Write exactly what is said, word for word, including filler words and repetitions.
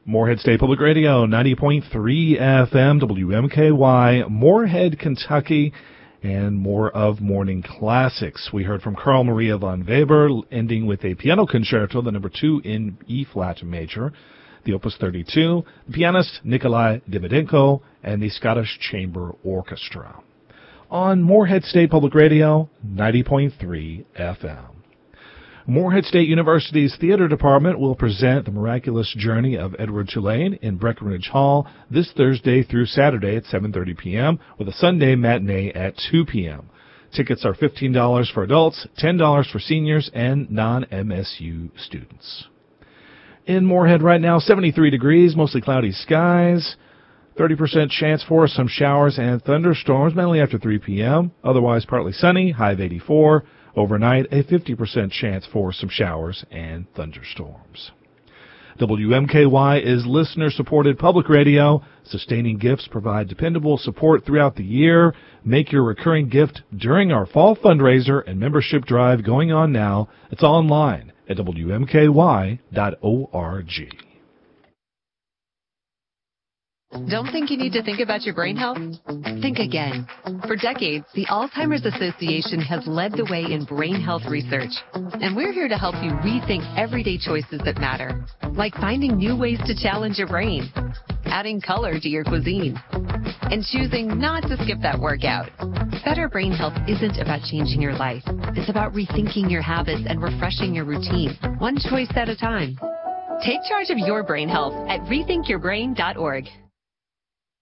Morehead State Public Radio, ninety point three F M, W M K Y, Morehead, Kentucky, and more of Morning Classics. We heard from Carl Maria von Weber, ending with a piano concerto, the number two in E-flat major, the Opus thirty-two, the pianist Nikolai Davydenko, and the Scottish Chamber Orchestra. On Morehead State Public Radio, ninety point three F M. Morehead State University's Theater Department will present The Miraculous Journey of Edward Tulane in Breckenridge Hall this Thursday through Saturday at seven thirty p.m. with a Sunday matinee at two p.m. Tickets are fifteen dollars for adults, ten dollars for seniors, and non-M S U students. In Morehead right now, seventy-three degrees, mostly cloudy skies, thirty percent chance for some showers and thunderstorms, mainly after three p.m. Otherwise partly sunny, high of eighty-four. Overnight, a fifty percent chance for some showers and thunderstorms. W M K Y is listener-supported public radio. Sustaining gifts provide dependable support throughout the year. Make your recurring gift during our fall fundraiser and membership drive going on now. It's online at W M K Y dot org. Don't think you need to think about your brain health? Think again. For decades, the Alzheimer's Association has led the way in brain health research. And we're here to help you rethink everyday choices that matter, like finding new ways to challenge your brain, adding color to your cuisine, and choosing not to skip that workout. Better brain health isn't about changing your life. It's about rethinking your habits and refreshing your routine, one choice at a time. Take charge of your brain health at rethink your brain dot org.